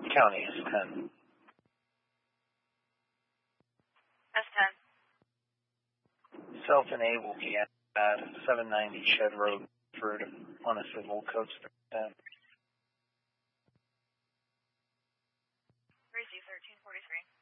County is 10. S10. Self-enabled at 790 Shed Road, Ford, on a civil codes 10. Gracie 1343.